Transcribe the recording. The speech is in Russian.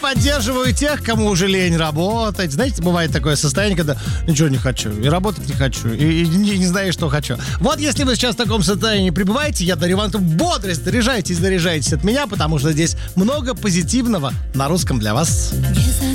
поддерживаю тех, кому уже лень работать. Знаете, бывает такое состояние, когда ничего не хочу, и работать не хочу, и не знаю, что хочу. Вот если вы сейчас в таком состоянии пребываете, я дарю вам бодрость. Заряжайтесь от меня, потому что здесь много позитивного на русском для вас.